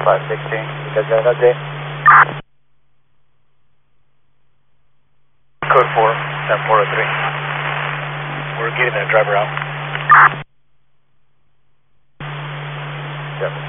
516. You guys got an update? Code 4, 7403. We're getting that driver out. Yep.